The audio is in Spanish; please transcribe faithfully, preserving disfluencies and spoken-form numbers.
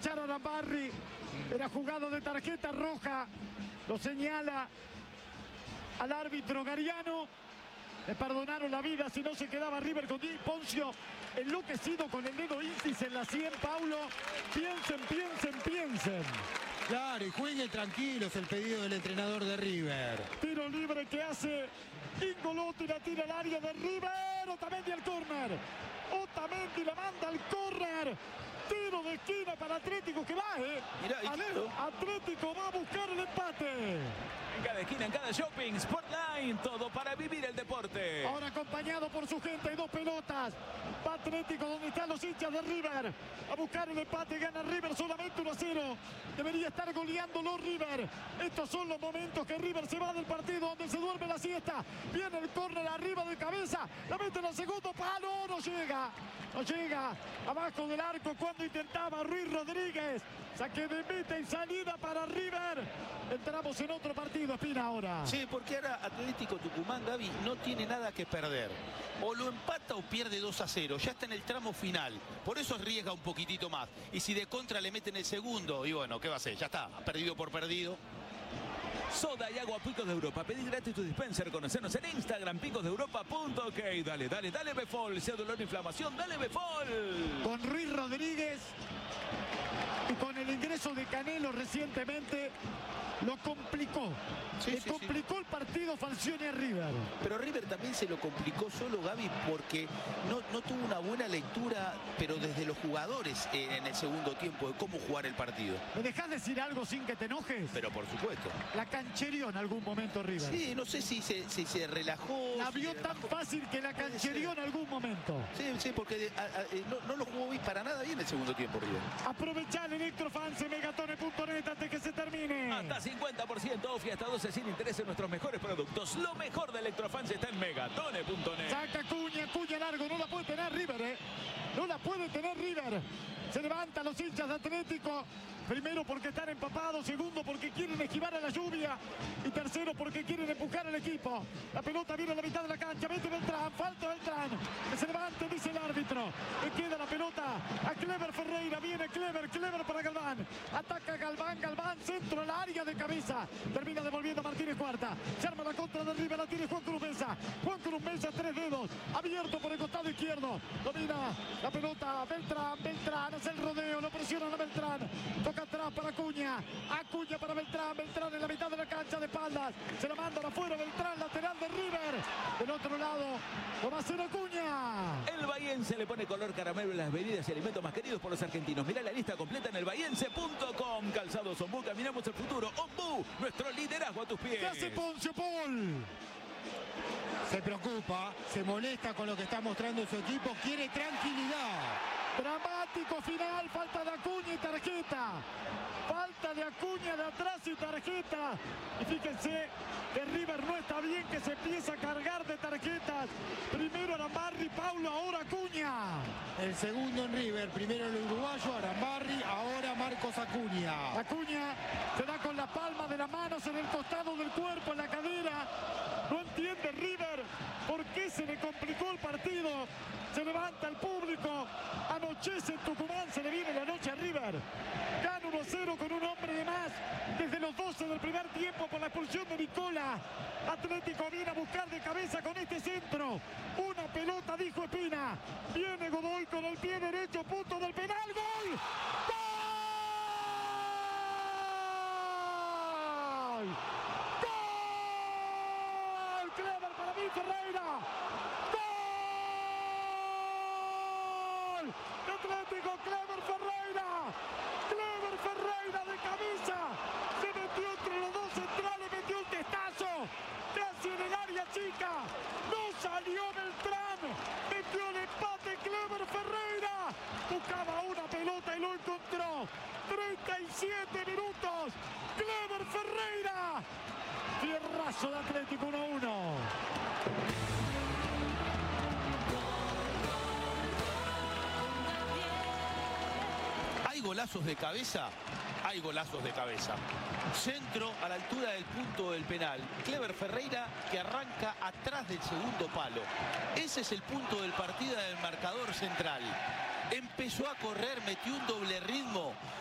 aprovechar a Arambarri. Era jugado de tarjeta roja. Lo señala al árbitro Gariano. Le perdonaron la vida, si no se quedaba River con Di Poncio enloquecido con el dedo índice en la sien. Paulo, piensen, piensen, piensen. Claro, y jueguen tranquilos, el pedido del entrenador de River. Tiro libre que hace Ingolotti, la tira al área de River. Otamendi al córner. Otamendi la manda al córner. Tiro de esquina para Atlético que va, ¿eh? Mirá, y claro. Atlético va a buscar el empate. En cada esquina, en cada shopping, Sportline, todo para vivir el deporte. Ahora acompañado por su gente, hay dos pelotas. Va Atlético donde están los hinchas de River. A buscar el empate, gana River solamente uno a cero. Debería estar goleándolo River. Estos son los momentos que River se va del partido, donde se duerme la siesta. Viene el córner arriba de cabeza. La mete en el segundo palo, no llega. No llega. Abajo del arco cuando intentaba Ruiz Rodríguez. Saque de meta y salida para River. Entramos en otro partido, Espina, ahora. Sí, porque ahora Atlético Tucumán, Gaby, no tiene nada que perder. O lo empata o pierde dos a cero. Ya está en el tramo final. Por eso arriesga un poquitito más. Y si de contra le meten el segundo, y bueno, ¿qué va a hacer? Ya está, perdido por perdido. Soda y agua Picos de Europa. Pedí gratis tu dispenser. Conocernos en Instagram, picos de europa punto ok. Dale, dale, dale Befol. Sea dolor o inflamación, dale Befol. Con Ruiz Rodríguez y con el ingreso de Canelo recientemente, lo complicó. Sí, Le sí, complicó sí. el partido Falcioni a River. Pero River también se lo complicó solo, Gaby, porque no, no tuvo una buena lectura, pero desde los jugadores eh, en el segundo tiempo, de cómo jugar el partido. ¿Me dejás decir algo sin que te enojes? Pero por supuesto. La cancherió en algún momento River. Sí, no sé si se, si se relajó. La si vio se tan relajó. fácil que la cancherió en algún momento. Sí, sí, porque a, a, no, no lo jugó bien para nada bien el segundo tiempo, River. Aprovechá el Electrofans en megatone punto net antes que se termine. Hasta cincuenta por ciento off y hasta doce sin interés en nuestros mejores productos. Lo mejor de Electrofans está en megatone punto net. Saca Cuña, Cuña largo, no la puede tener River, ¿eh? No la puede tener River. Se levantan los hinchas de Atlético. Primero porque están empapados, segundo porque quieren esquivar a la lluvia y tercero porque quieren empujar al equipo. La pelota viene a la mitad de la cancha, mete Beltrán, falta Beltrán, que se levante, dice el árbitro. Le queda la pelota a Clever Ferreira, viene Clever, Clever para Galván. Ataca Galván, Galván, centro al área de cabeza. Termina devolviendo a Martínez Cuarta. Se arma la contra de River, la tiene Juan Cruz Mesa. Juan Cruz Mesa, tres dedos, abierto por el costado izquierdo. Domina la pelota Beltrán, Beltrán, hace el rodeo, lo presiona a Beltrán. Toca atrás para Acuña, Acuña para Beltrán, Beltrán en la mitad de la cancha de espaldas, se la mandan afuera Beltrán, lateral de River, del otro lado lo va a hacer Acuña. El Bahiense le pone color caramelo en las bebidas y alimentos más queridos por los argentinos. Mirá la lista completa en el bahiense punto com. Calzados Ombú, caminamos el futuro. Ombú, nuestro liderazgo a tus pies. ¿Qué hace Poncio, Paul? Se preocupa, se molesta con lo que está mostrando su equipo, quiere tranquilidad. Dramático final, falta de Acuña y tarjeta. Falta de Acuña de atrás y tarjeta. Y fíjense que River no está bien, que se empieza a cargar de tarjetas. Primero Arambarri, Paulo, ahora Acuña. El segundo en River, primero el uruguayo, Arambarri, ahora Marcos Acuña. Acuña se da con la palma de las manos en el costado del cuerpo, en la cadera. No entiende River por qué se le complicó el partido. Se levanta el público, anochece en Tucumán, se le viene la noche a River. Gana uno a cero con un hombre de más desde los doce del primer tiempo por la expulsión de Nicola. Atlético viene a buscar de cabeza con este centro. Una pelota, dijo Espina. Viene Godoy con el pie derecho, punto del penal. ¡Gol! ¡Gol! ¡Gol! Clever para mí, Ferreira. Atlético, Clever Ferreira, Clever Ferreira de cabeza, se metió entre los dos centrales, metió un testazo, casi en el área chica, no salió Beltrán, metió el empate Clever Ferreira, buscaba una pelota y lo encontró, treinta y siete minutos, Clever Ferreira, fierrazo de Atlético uno a uno. ¿Hay golazos de cabeza? Hay golazos de cabeza. Centro a la altura del punto del penal. Clever Ferreira que arranca atrás del segundo palo. Ese es el punto del partido del marcador central. Empezó a correr, metió un doble ritmo.